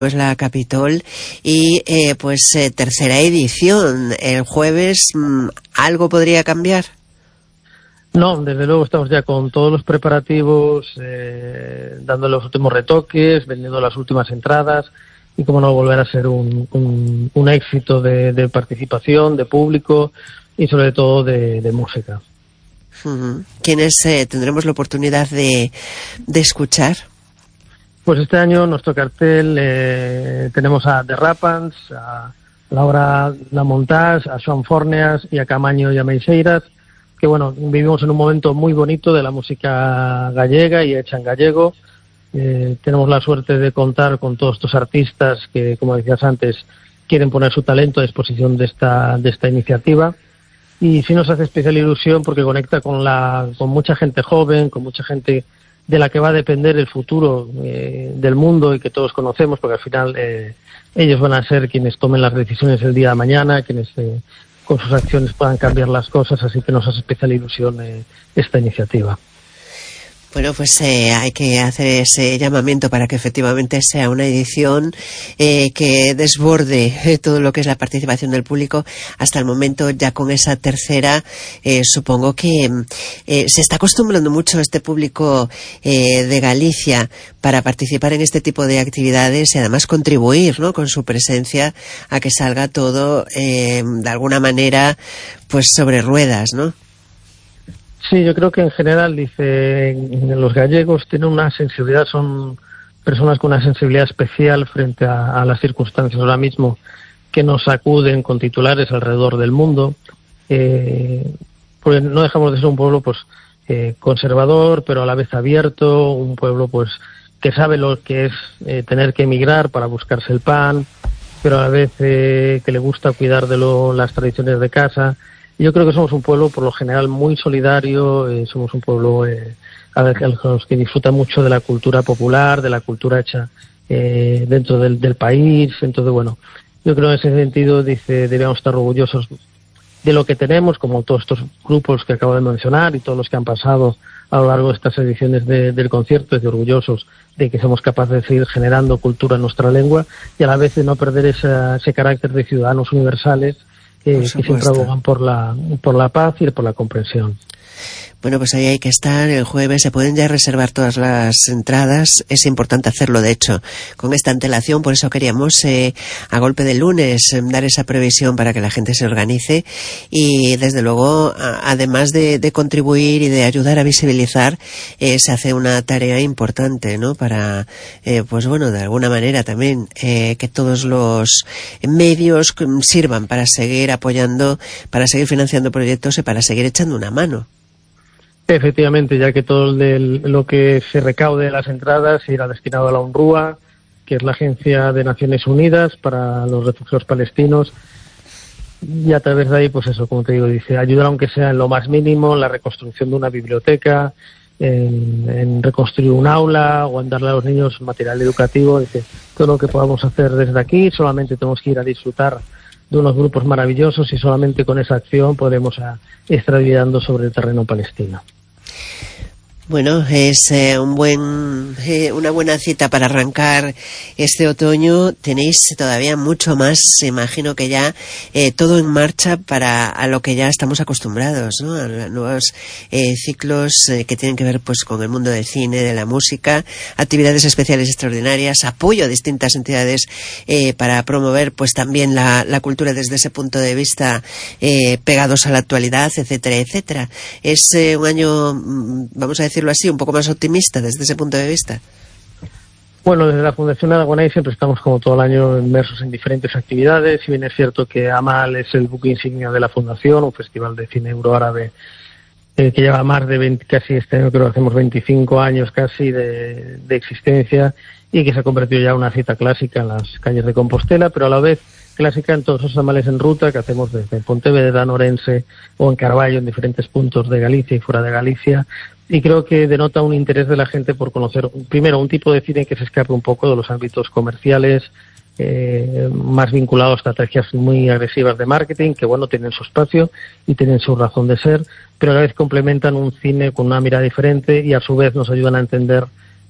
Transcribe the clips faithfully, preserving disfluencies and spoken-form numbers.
Pues la Capitol y eh, pues eh, tercera edición. El jueves, ¿algo podría cambiar? No, desde luego estamos ya con todos los preparativos, eh, dando los últimos retoques, vendiendo las últimas entradas y cómo no volver a ser un, un, un éxito de, de participación, de público y sobre todo de, de música. Uh-huh. ¿Quiénes eh, tendremos la oportunidad de, de escuchar? Pues este año nuestro cartel eh, tenemos a The Rapans, a Laura Lamontaz, a Joan Forneas y a Camaño y a Meixeiras, que bueno, vivimos en un momento muy bonito de la música gallega y hecha en gallego. Eh, tenemos la suerte de contar con todos estos artistas que, como decías antes, quieren poner su talento a disposición de esta, de esta iniciativa. Y sí nos hace especial ilusión porque conecta con, la, con mucha gente joven, con mucha gente de la que va a depender el futuro eh, del mundo y que todos conocemos, porque al final eh, ellos van a ser quienes tomen las decisiones el día de mañana, quienes eh, con sus acciones puedan cambiar las cosas, así que nos hace especial ilusión eh, esta iniciativa. Bueno, pues eh, hay que hacer ese llamamiento para que efectivamente sea una edición eh, que desborde eh, todo lo que es la participación del público. Hasta el momento, ya con esa tercera, eh, supongo que eh, se está acostumbrando mucho este público eh, de Galicia para participar en este tipo de actividades y además contribuir, ¿no?, con su presencia a que salga todo eh, de alguna manera pues sobre ruedas, ¿no? Sí, yo creo que en general, dice, los gallegos tienen una sensibilidad, son personas con una sensibilidad especial frente a, a las circunstancias ahora mismo que nos sacuden con titulares alrededor del mundo. Eh, pues no dejamos de ser un pueblo pues eh, conservador, pero a la vez abierto, un pueblo pues que sabe lo que es eh, tener que emigrar para buscarse el pan, pero a la vez eh, que le gusta cuidar de lo, las tradiciones de casa. Yo creo que somos un pueblo, por lo general, muy solidario, eh, somos un pueblo eh, a los que disfruta mucho de la cultura popular, de la cultura hecha eh, dentro del, del país. Entonces, bueno, yo creo en ese sentido, dice, debemos estar orgullosos de lo que tenemos, como todos estos grupos que acabo de mencionar y todos los que han pasado a lo largo de estas ediciones de, del concierto, y orgullosos de que somos capaces de seguir generando cultura en nuestra lengua y a la vez de no perder esa, ese carácter de ciudadanos universales Eh, que siempre abogan por la, por la paz y por la comprensión. Bueno, pues ahí hay que estar el jueves, se pueden ya reservar todas las entradas, es importante hacerlo de hecho con esta antelación, por eso queríamos eh, a golpe de lunes eh, dar esa previsión para que la gente se organice y desde luego a, además de, de contribuir y de ayudar a visibilizar, eh, se hace una tarea importante, ¿no?, para eh, pues bueno, de alguna manera también eh, que todos los medios sirvan para seguir apoyando, para seguir financiando proyectos y para seguir echando una mano. Efectivamente, ya que todo el, lo que se recaude de las entradas irá destinado a la UNRWA, que es la Agencia de Naciones Unidas para los Refugiados Palestinos, y a través de ahí, pues eso, como te digo, dice, ayudar aunque sea en lo más mínimo, en la reconstrucción de una biblioteca, en, en reconstruir un aula o en darle a los niños material educativo. Dice, todo lo que podamos hacer desde aquí, solamente tenemos que ir a disfrutar de unos grupos maravillosos y solamente con esa acción podremos a, estar ayudando sobre el terreno palestino. Bueno, es eh, un buen, eh, una buena cita para arrancar este otoño. Tenéis todavía mucho más, imagino que ya eh, todo en marcha para a lo que ya estamos acostumbrados, ¿no?, a nuevos eh, ciclos eh, que tienen que ver pues con el mundo del cine, de la música, actividades especiales extraordinarias, apoyo a distintas entidades eh, para promover pues también la, la cultura desde ese punto de vista, eh, pegados a la actualidad, etcétera, etcétera. Es eh, un año, vamos a decir así, un poco más optimista desde ese punto de vista. Bueno, desde la Fundación Aragonés siempre estamos como todo el año inmersos en diferentes actividades. Si bien es cierto que AMAL es el buque insignia de la Fundación, un festival de cine euroárabe eh, que lleva más de veinte, casi este año creo que hacemos veinticinco años casi de, de existencia y que se ha convertido ya en una cita clásica en las calles de Compostela, pero a la vez clásica en todos esos amales en ruta que hacemos desde Pontevedra, Orense o en Carballo, en diferentes puntos de Galicia y fuera de Galicia. Y creo que denota un interés de la gente por conocer, primero, un tipo de cine que se escape un poco de los ámbitos comerciales, eh, más vinculados a estrategias muy agresivas de marketing, que bueno, tienen su espacio y tienen su razón de ser, pero a la vez complementan un cine con una mirada diferente y a su vez nos ayudan a entender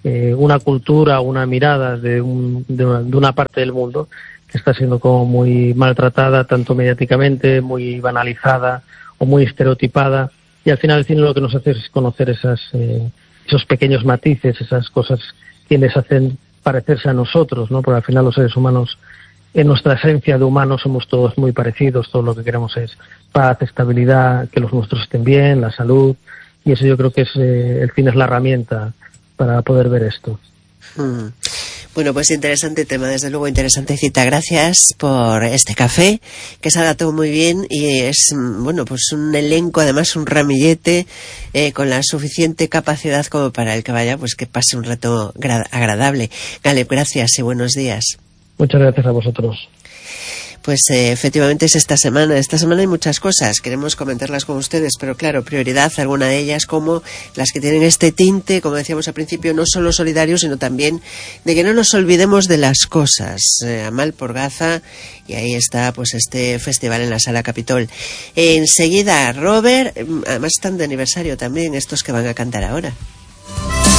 eh, una cultura, una mirada de, un, de, una, de una parte del mundo que está siendo como muy maltratada, tanto mediáticamente, muy banalizada o muy estereotipada, y al final el cine lo que nos hace es conocer esas, eh, esos pequeños matices, esas cosas que les hacen parecerse a nosotros, ¿no? Porque al final los seres humanos, en nuestra esencia de humanos, somos todos muy parecidos, todo lo que queremos es paz, estabilidad, que los nuestros estén bien, la salud, y eso yo creo que es eh, el cine es la herramienta para poder ver esto. Mm. Bueno, pues interesante tema, desde luego interesante cita. Gracias por este café, que se ha dado muy bien y es, bueno, pues un elenco, además un ramillete eh, con la suficiente capacidad como para el que vaya, pues que pase un rato gra- agradable. Galeb, gracias y buenos días. Muchas gracias a vosotros. Pues eh, efectivamente es esta semana. Esta semana hay muchas cosas, queremos comentarlas con ustedes, pero claro, prioridad alguna de ellas como las que tienen este tinte, como decíamos al principio, no solo solidario, sino también de que no nos olvidemos de las cosas. Eh, Amal por Gaza, y ahí está pues este festival en la Sala Capitol. Eh, enseguida, Robert, además están de aniversario también estos que van a cantar ahora.